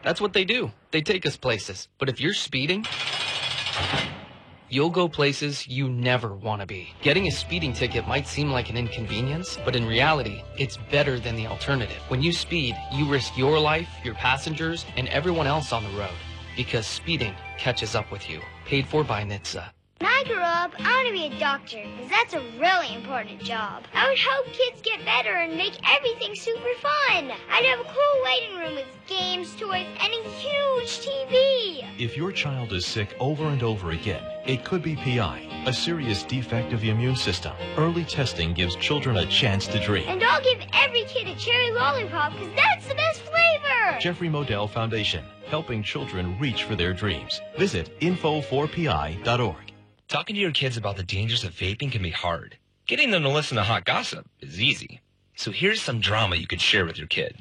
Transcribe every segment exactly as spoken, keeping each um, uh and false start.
That's what they do. They take us places. But if you're speeding, you'll go places you never want to be. Getting a speeding ticket might seem like an inconvenience, but in reality, it's better than the alternative. When you speed, you risk your life, your passengers, and everyone else on the road. Because speeding catches up with you. Paid for by N H T S A. When I grow up, I want to be a doctor, because that's a really important job. I would help kids get better and make everything super fun. I'd have a cool waiting room with games, toys, and a huge T V. If your child is sick over and over again, it could be P I, a serious defect of the immune system. Early testing gives children a chance to dream. And I'll give every kid a cherry lollipop, because that's the best flavor. Jeffrey Modell Foundation, helping children reach for their dreams. Visit info four P I dot org. Talking to your kids about the dangers of vaping can be hard. Getting them to listen to hot gossip is easy. So here's some drama you could share with your kid.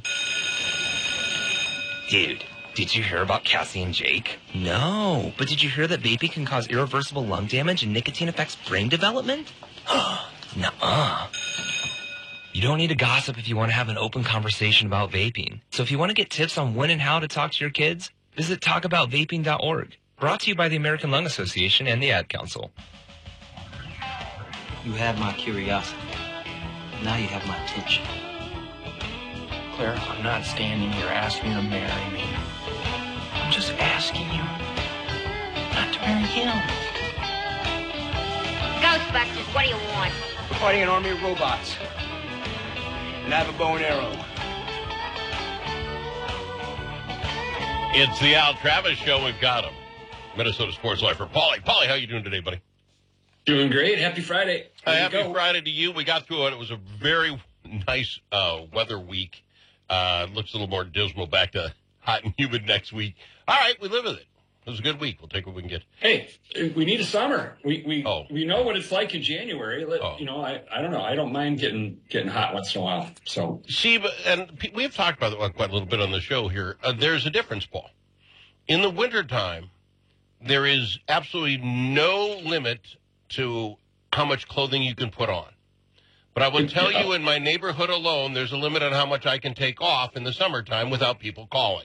Dude, did you hear about Cassie and Jake? No, but did you hear that vaping can cause irreversible lung damage and nicotine affects brain development? Nuh-uh. You don't need to gossip if you want to have an open conversation about vaping. So if you want to get tips on when and how to talk to your kids, visit talk about vaping dot org. Brought to you by the American Lung Association and the Ad Council. You had my curiosity. Now you have my attention. Claire, I'm not standing here asking you to marry me. I'm just asking you not to marry him. Ghostbusters, what do you want? We're fighting an army of robots. And I have a bow and arrow. It's the Al Travis Show. We've got him. Minnesota Sports Life for Paulie. Paulie, how you doing today, buddy? Doing great. Happy Friday. Uh, happy go. Friday to you. We got through it. It was a very nice uh, weather week. Uh, looks a little more dismal, back to hot and humid next week. All right, we live with it. It was a good week. We'll take what we can get. Hey, we need a summer. We we oh. we know what it's like in January. Let, oh. You know, I, I don't know. I don't mind getting getting hot once in a while. So see, but, and we have talked about it quite a little bit on the show here. Uh, there's a difference, Paul. In the wintertime, there is absolutely no limit to how much clothing you can put on. But I would tell you, in my neighborhood alone, there's a limit on how much I can take off in the summertime without people calling.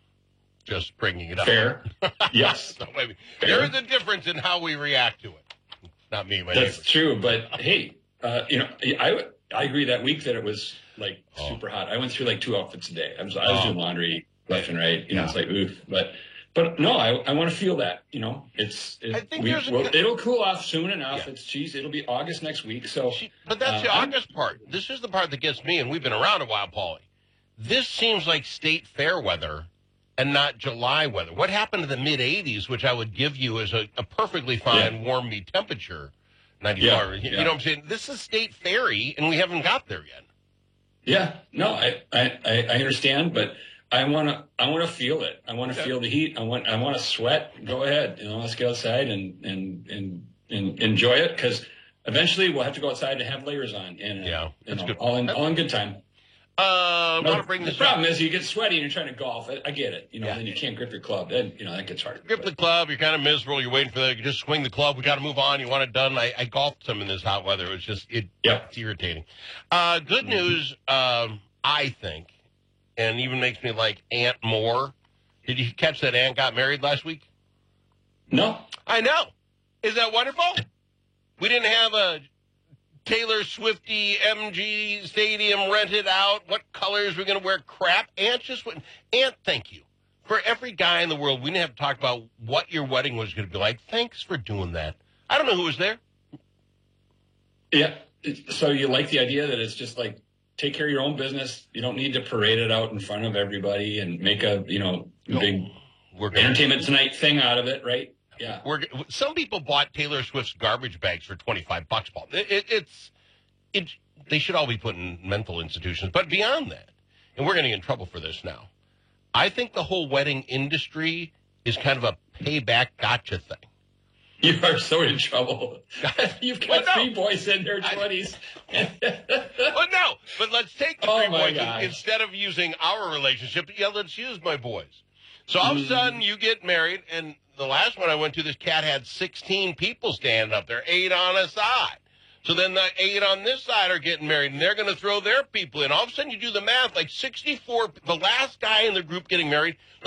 Just bringing it up. Fair. Yes. So maybe there is a difference in how we react to it. Not me, my That's neighbors. true. But hey, uh, you know, I I agree that week that it was like oh. super hot. I went through like two outfits a day. I was I was oh. doing laundry left and right. You know, it's like oof. But but no, I I want to feel that. You know, it's it, I think we, there's a well, good... it'll cool off soon enough. Yeah. It's geez, it'll be August next week. So, but that's uh, the I'm, August part. This is the part that gets me, and we've been around a while, Paulie. This seems like state fair weather and not July weather. What happened to the mid eighties, which I would give you as a, a perfectly fine yeah. warm me temperature, ninety-four. Yeah, you, yeah. you know what I'm saying? This is state fairy, and we haven't got there yet. Yeah, no, I, I, I understand, but I want to I want to feel it. I want to okay. feel the heat. I want I want to sweat. Go ahead, you know, let's get outside and and and, and enjoy it, because eventually we'll have to go outside and have layers on. And yeah, that's you know, good. All in all in good time. Uh, no, want to bring this the problem up. is you get sweaty and you're trying to golf. I, I get it. You know, yeah. then you can't grip your club. Then you know that gets hard. Grip but. the club. You're kind of miserable. You're waiting for the. You just swing the club. We got to move on. You want it done. I, I golfed some in this hot weather. It was just it. Yep. It's irritating. Uh, good Mm-hmm. news. Um, I think, and even makes me like Ant more. Did you catch that Ant got married last week? No. I know. Is that wonderful? We didn't have a Taylor Swifty M G Stadium rented out. What colors we're going to wear? Crap. Ant just went. Ant, thank you. For every guy in the world, we didn't have to talk about what your wedding was going to be like. Thanks for doing that. I don't know who was there. Yeah. So you like the idea that it's just like, take care of your own business. You don't need to parade it out in front of everybody and make a, you know, no, big we're gonna, entertainment tonight thing out of it, right? Yeah. We're some people bought Taylor Swift's garbage bags for twenty-five bucks, Paul. It, it, it's it. They should all be put in mental institutions. But beyond that, and we're going to get in trouble for this now, I think the whole wedding industry is kind of a payback gotcha thing. You are so in trouble. You've got well, no. three boys in their twenties. Well, no, but let's take the oh three my boys gosh. instead of using our relationship. Yeah, let's use my boys. So all of a sudden you get married, and the last one I went to, this cat had sixteen people standing up there, eight on a side. So then the eight on this side are getting married, and they're going to throw their people in. All of a sudden you do the math, like sixty-four, the last guy in the group getting married,